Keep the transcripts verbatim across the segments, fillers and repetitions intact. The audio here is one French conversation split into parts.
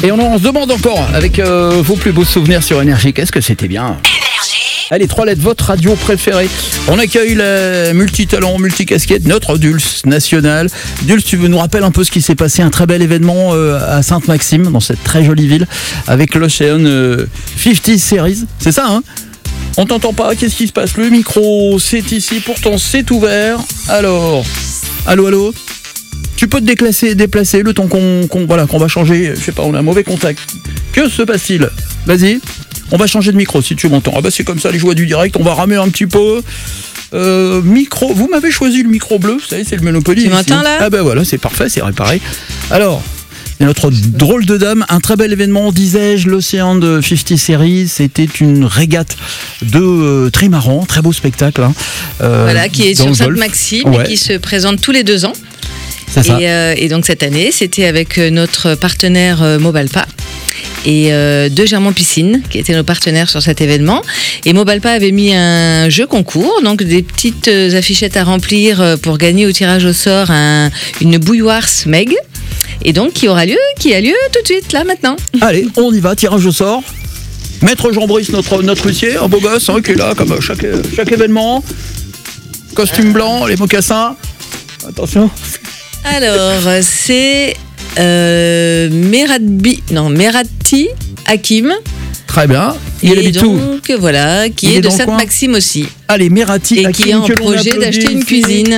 Et on, on se demande encore, avec euh, vos plus beaux souvenirs sur Énergie, qu'est-ce que c'était bien. Allez, trois lettres, votre radio préférée. On accueille la multitalent, multicasquette, notre Dulce nationale. Dulce, tu veux nous rappeler un peu ce qui s'est passé, un très bel événement euh, à Sainte-Maxime, dans cette très jolie ville, avec l'Ocean euh, cinquante Series. C'est ça, hein? On t'entend pas, qu'est-ce qui se passe? Le micro, c'est ici, pourtant c'est ouvert. Alors, allô, allô? Tu peux te déplacer, déplacer le temps qu'on, qu'on, voilà, qu'on va changer, je sais pas, on a un mauvais contact. Que se passe-t-il? Vas-y. On va changer de micro si tu m'entends. Ah bah c'est comme ça les joies du direct, on va ramer un petit peu. Euh, micro, vous m'avez choisi le micro bleu, vous savez, c'est le Monopoly. Tu m'entends là? Ah bah voilà, c'est parfait, c'est réparé. Alors, c'est notre drôle de dame, un très bel événement, disais-je, l'Océan de cinquante Series. C'était une régate de euh, trimaran, très beau spectacle. Hein, euh, voilà, qui est sur Sainte-Maxime, ouais. Et qui se présente tous les deux ans. C'est ça. Et, euh, et donc cette année, c'était avec notre partenaire euh, Mobalpa. Et euh, de Germont Piscine, qui étaient nos partenaires sur cet événement. Et Mobalpa avait mis un jeu concours, donc des petites affichettes à remplir pour gagner au tirage au sort un, une bouilloire Smeg. Et donc qui aura lieu, qui a lieu tout de suite, là, maintenant. Allez, on y va, tirage au sort. Maître Jean-Brice, notre, notre huissier, un beau gosse, hein, qui est là, comme chaque, chaque événement. Costume blanc, les mocassins. Attention. Alors, c'est... Euh, Meradbi, non, Merati Hakim. Très bien. Il et habite donc, où? Voilà, qui il est, est de Sainte-Maxime aussi. Allez, Merati et Hakim. Et qui a en projet d'acheter une cuisine.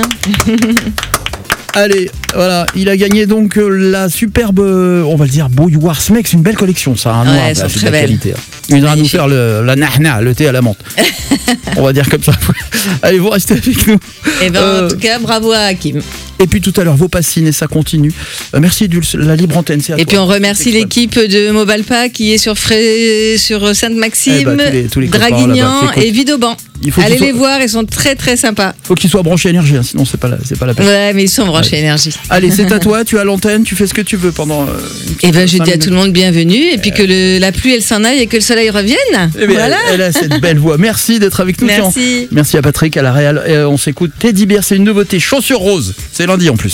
Allez, voilà, il a gagné donc la superbe, on va le dire, bouilloire Smeg, c'est une belle collection ça, un ouais, noir, elles sont c'est très de la belles. qualité. Il viendra nous faire le, la nahna, le thé à la menthe. On va dire comme ça. Allez, vous restez avec nous. Et ben euh, en tout cas, bravo à Hakim. Et puis tout à l'heure, vos passines et ça continue. Euh, merci Dulce, la libre antenne, c'est à Et toi. puis on remercie l'équipe de Mobalpa qui est sur, Fré... sur Sainte-Maxime, eh ben, tous les, tous les Draguignan et Vidauban. Allez les soient... voir, ils sont très très sympas. Il faut qu'ils soient branchés énergie, hein, sinon c'est pas la, c'est pas la peine. Ouais, mais ils sont branchés ouais. énergie. Allez, c'est à toi, tu as l'antenne, tu fais ce que tu veux pendant. Euh, et ben je dis à tout le monde bienvenue et puis que le, la pluie elle s'en aille et que le soleil revienne. Eh bien, voilà. Elle, elle a cette belle voix. Merci d'être avec nous. Merci. Merci à Patrick, à la Réal. Euh, on s'écoute Teddy Bear, c'est une nouveauté. Chaussures roses, c'est lundi en plus.